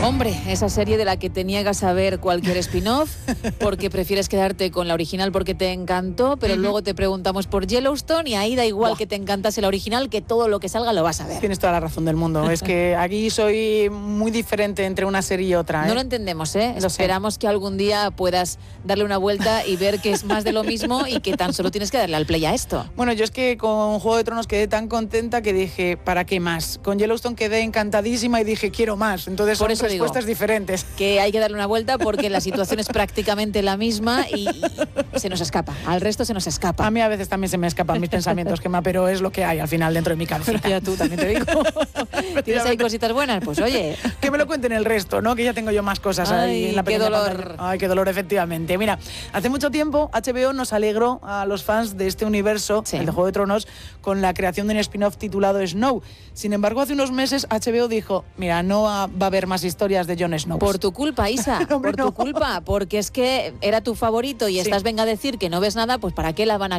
Hombre, esa serie de la que te niegas a ver cualquier spin-off porque prefieres quedarte con la original porque te encantó, pero luego te preguntamos por Yellowstone y ahí da igual que te encantase la original, que todo lo que salga lo vas a ver. Tienes toda la razón del mundo. Es que aquí soy muy diferente entre una serie y otra, ¿eh? No lo entendemos, ¿eh? Lo Esperamos sé. que algún día puedas darle una vuelta y ver que es más de lo mismo y que tan solo tienes que darle al play a esto. Bueno, yo es que con Juego de Tronos quedé tan contenta que dije, ¿para qué más? Con Yellowstone quedé encantadísima y dije, quiero más. Entonces Por son eso respuestas diferentes. Que hay que darle una vuelta porque la situación es prácticamente la misma y se nos escapa. Al resto se nos escapa. A mí a veces también se me escapan mis pensamientos, Gemma, pero es lo que hay al final dentro de mi cabecita. Ya tú también te digo. ¿Tienes ahí cositas buenas? Pues oye. Que me lo cuenten el resto, ¿no? Que ya tengo yo más cosas ahí en la qué pequeña dolor. pantalla. Ay, qué dolor, efectivamente. Mira, hace mucho tiempo HBO nos alegró a los fans de este universo, el de Juego de Tronos, con la creación de un spin-off titulado Snow. Sin embargo, hace unos meses HBO dijo, mira, no va a haber más historias de Jon Snow. Por tu culpa, Isa, Hombre, por tu culpa, porque es que era tu favorito y estás venga a decir que no ves nada, pues ¿para qué la van a